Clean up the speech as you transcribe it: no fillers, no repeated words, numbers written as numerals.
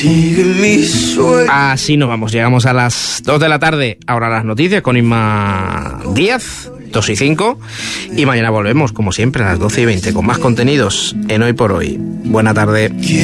Así nos vamos, llegamos a las 2 de la tarde, ahora las noticias con Inma Díaz, 2 y 5, y mañana volvemos, como siempre, a las 12 y 20, con más contenidos en Hoy por Hoy. Buena tarde.